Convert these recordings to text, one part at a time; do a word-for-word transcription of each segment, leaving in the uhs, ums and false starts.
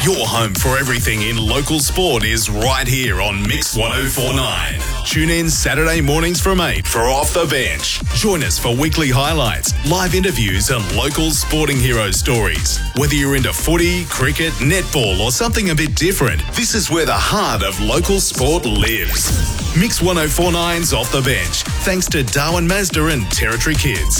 Your home for everything in local sport is right here on Mix one oh four point nine. Tune in Saturday mornings from eight for Off the Bench. Join us for weekly highlights, live interviews and local sporting hero stories. Whether you're into footy, cricket, netball or something a bit different, this is where the heart of local sport lives. Mix one oh four point nine's Off the Bench, thanks to Darwin Mazda and Territory Kids.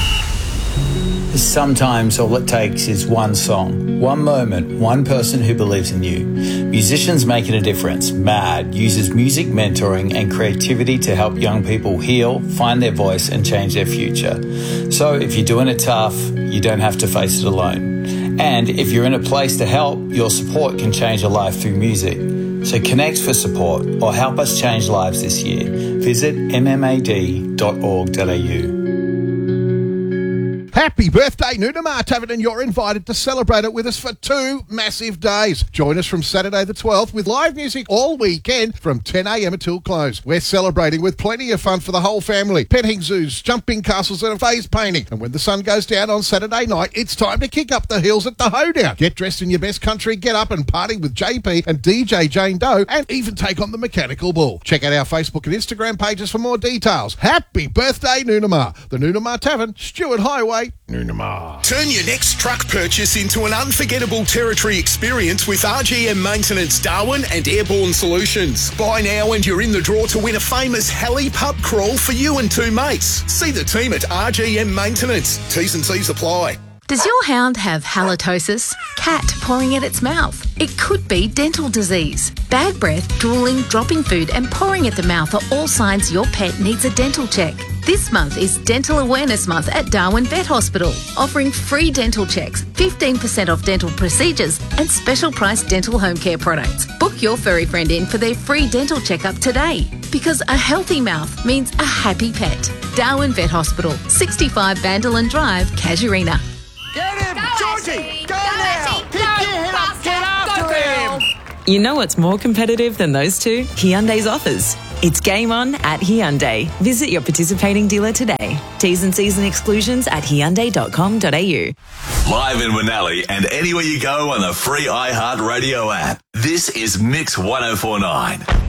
Sometimes all it takes is one song, one moment, one person who believes in you. Musicians Making a Difference, MAD, uses music mentoring and creativity to help young people heal, find their voice and change their future. So if you're doing it tough, you don't have to face it alone. And if you're in a place to help, your support can change a life through music. So connect for support or help us change lives this year. Visit m m a d dot org dot a u. Happy birthday, Noonamar Tavern, and you're invited to celebrate it with us for two massive days. Join us from Saturday the twelfth with live music all weekend from ten a m until close. We're celebrating with plenty of fun for the whole family. Petting zoos, jumping castles and phase painting. And when the sun goes down on Saturday night, it's time to kick up the hills at the Hoedown. Get dressed in your best country, get up and party with J P and D J Jane Doe, and even take on the mechanical bull. Check out our Facebook and Instagram pages for more details. Happy birthday, Noonamar. The Noonamar Tavern, Stewart Highway, Noonamar. Turn your next truck purchase into an unforgettable Territory experience with R G M Maintenance Darwin and Airborne Solutions. Buy now and you're in the draw to win a famous heli pub crawl for you and two mates. See the team at R G M Maintenance. T's and C's apply. Does your hound have halitosis? Cat pouring at its mouth? It could be dental disease. Bad breath, drooling, dropping food and pouring at the mouth are all signs your pet needs a dental check. This month is Dental Awareness Month at Darwin Vet Hospital, offering free dental checks, fifteen percent off dental procedures and special price dental home care products. Book your furry friend in for their free dental checkup today, because a healthy mouth means a happy pet. Darwin Vet Hospital, sixty-five Vanderland Drive, Casuarina. Get him! Georgie! Go, go now! Pick your head up! Get after him! You know what's more competitive than those two? Hyundai's offers. It's game on at Hyundai. Visit your participating dealer today. T's and C's and exclusions at hyundai dot com dot a u. Live in Manali and anywhere you go on the free iHeartRadio app. This is Mix one oh four point nine.